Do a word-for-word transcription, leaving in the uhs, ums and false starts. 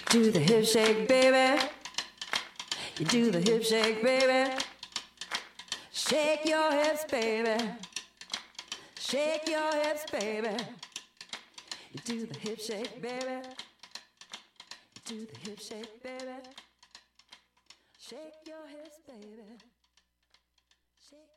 Do the hip shake, baby. You do the hip shake, baby. Shake your hips, baby. Shake your hips, baby. You do the hip shake, baby. You do the hip shake, baby. Shake your hips, baby. Shake